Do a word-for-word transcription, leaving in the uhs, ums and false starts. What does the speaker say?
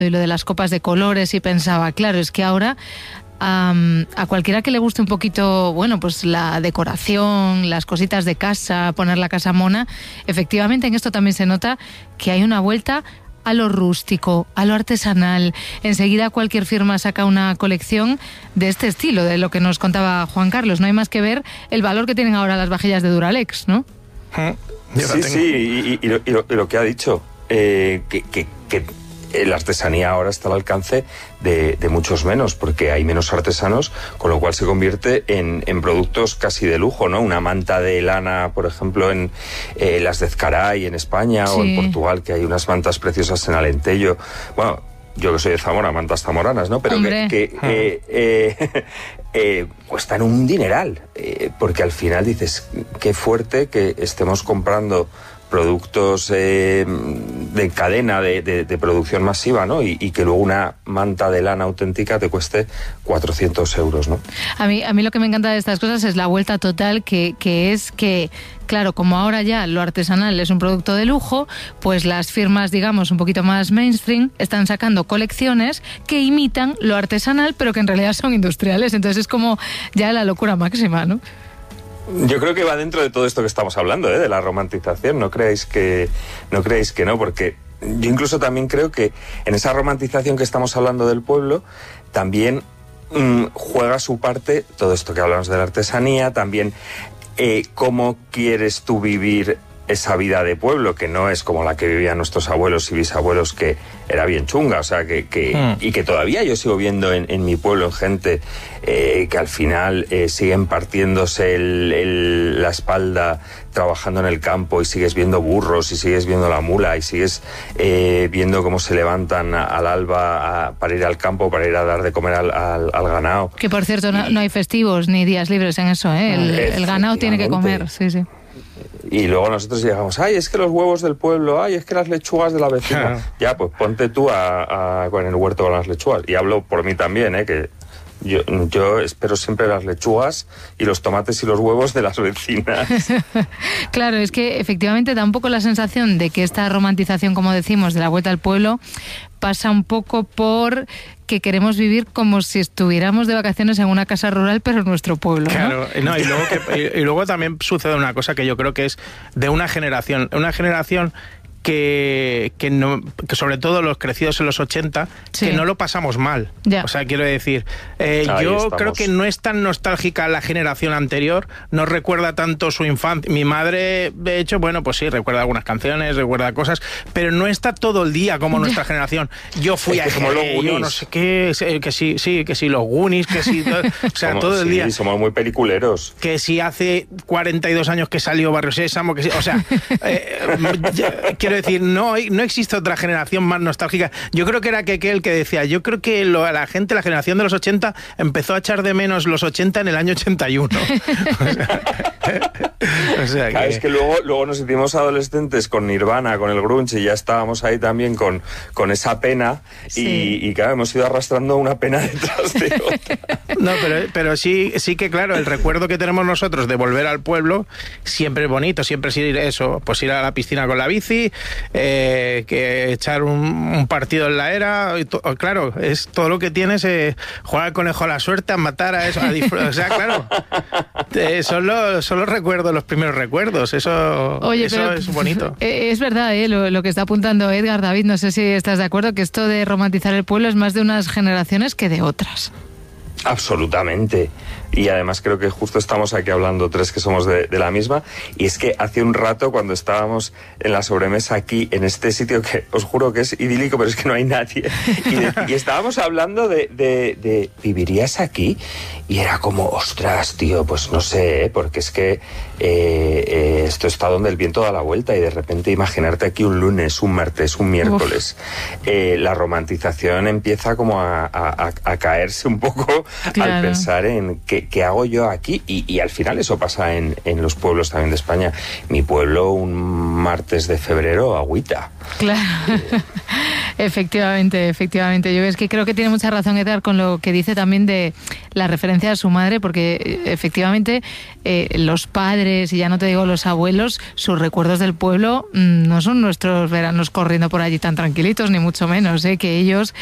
y lo de las copas de colores y pensaba, claro, es que ahora um, a cualquiera que le guste un poquito, bueno, pues la decoración, las cositas de casa, poner la casa mona, efectivamente en esto también se nota que hay una vuelta a lo rústico, a lo artesanal. Enseguida cualquier firma saca una colección de este estilo, de lo que nos contaba Juan Carlos. No hay más que ver el valor que tienen ahora las vajillas de Duralex, ¿no? Sí, sí, y, y, y, lo, y, lo, y lo que ha dicho, eh, que, que, que la artesanía ahora está al alcance de, de muchos menos, porque hay menos artesanos, con lo cual se convierte en, en productos casi de lujo, ¿no? Una manta de lana, por ejemplo, en eh, las de Ezcaray, en España, sí, o en Portugal, que hay unas mantas preciosas en Alentejo. Bueno, yo que soy de Zamora, mantas zamoranas, ¿no? Pero Hombre. que, que eh, eh, eh, cuestan un dineral, eh, porque al final dices, qué fuerte que estemos comprando productos eh, de cadena, de, de, de producción masiva, ¿no? Y, y que luego una manta de lana auténtica te cueste cuatrocientos euros, ¿no? A mí, a mí lo que me encanta de estas cosas es la vuelta total, que, que es que, claro, como ahora ya lo artesanal es un producto de lujo, pues las firmas, digamos, un poquito más mainstream, están sacando colecciones que imitan lo artesanal, pero que en realidad son industriales. Entonces es como ya la locura máxima, ¿no? Yo creo que va dentro de todo esto que estamos hablando, ¿eh? De la romantización. No creáis que no creáis que no, porque yo incluso también creo que en esa romantización que estamos hablando del pueblo, también mmm, juega su parte todo esto que hablamos de la artesanía, también eh, cómo quieres tú vivir esa vida de pueblo, que no es como la que vivían nuestros abuelos y bisabuelos, que era bien chunga, o sea, que, que mm. y que todavía yo sigo viendo en, en mi pueblo en gente eh, que al final eh, siguen partiéndose el, el, la espalda trabajando en el campo, y sigues viendo burros y sigues viendo la mula y sigues eh, viendo cómo se levantan a, al alba a, para ir al campo, para ir a dar de comer al, al, al ganado. Que por cierto y, no, no hay festivos ni días libres en eso, ¿eh? El, el ganado tiene que comer, sí, sí. Y luego nosotros llegamos, ay, es que los huevos del pueblo, ay, es que las lechugas de la vecina. Claro. Ya, pues ponte tú a, a, en el huerto con las lechugas. Y hablo por mí también, ¿eh? Que yo, yo espero siempre las lechugas y los tomates y los huevos de las vecinas. Claro, es que efectivamente da un poco la sensación de que esta romantización, como decimos, de la vuelta al pueblo, pasa un poco por que queremos vivir como si estuviéramos de vacaciones en una casa rural, pero en nuestro pueblo, ¿no? Claro, no, y, luego que, y, y luego también sucede una cosa que yo creo que es de una generación, una generación que, que, no, que sobre todo los crecidos en los ochenta, sí, que no lo pasamos mal. Ya. O sea, quiero decir, eh, yo estamos. creo que no es tan nostálgica la generación anterior, no recuerda tanto su infancia. Mi madre, de hecho, bueno, pues sí, recuerda algunas canciones, recuerda cosas, pero no está todo el día como nuestra generación. Yo fui es que a Jerez, yo no sé qué, que sí, sí, que sí, los Goonies, que sí, todo, o sea, somos, todo el sí, día. Somos muy peliculeros. Que si hace cuarenta y dos años que salió Barrio Sésamo, que sí, o sea, eh, ya, quiero decir, no, no existe otra generación más nostálgica. Yo creo que era que el que decía, yo creo que lo, la gente, la generación de los ochenta, empezó a echar de menos los ochenta en el año ochenta y uno. O sea que... Ah, es que luego, luego nos hicimos adolescentes con Nirvana, con el grunge, y ya estábamos ahí también con, con esa pena, sí, y, y claro, hemos ido arrastrando una pena detrás de otra. No, pero, pero sí, sí que claro, el recuerdo que tenemos nosotros de volver al pueblo siempre es bonito, siempre es ir eso, pues ir a la piscina con la bici, eh, que echar un, un partido en la era, y to, claro, es todo lo que tienes, eh, jugar al conejo a la suerte, a matar a eso, a disfrutar, o sea, claro, eh, son, los, son los recuerdos, los primeros recuerdos, eso, Oye, eso pero, es bonito. Es verdad, eh, lo, lo que está apuntando Edgar, David, no sé si estás de acuerdo, que esto de romantizar el pueblo es más de unas generaciones que de otras. Absolutamente. Y además creo que justo estamos aquí hablando tres que somos de, de la misma, y es que hace un rato cuando estábamos en la sobremesa aquí en este sitio que os juro que es idílico, pero es que no hay nadie, y, de, y estábamos hablando de, de, de ¿vivirías aquí? Y era como, ostras, tío, pues no sé, ¿eh? Porque es que eh, eh, esto está donde el viento da la vuelta, y de repente imaginarte aquí un lunes, un martes, un miércoles, eh, la romantización empieza como a, a, a caerse un poco, claro, al pensar en que ¿qué, qué hago yo aquí? Y, y al final eso pasa en, en los pueblos también de España. Mi pueblo un martes de febrero, agüita. Claro, eh. efectivamente, efectivamente. Yo es que creo que tiene mucha razón Edgar con lo que dice también de la referencia a su madre, porque efectivamente eh, los padres, y ya no te digo los abuelos, sus recuerdos del pueblo mmm, no son nuestros veranos corriendo por allí tan tranquilitos, ni mucho menos, ¿eh? Que ellos